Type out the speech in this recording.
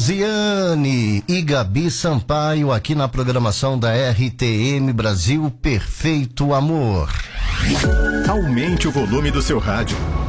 Josiane e Gabi Sampaio aqui na programação da RTM Brasil Perfeito Amor. Aumente o volume do seu rádio.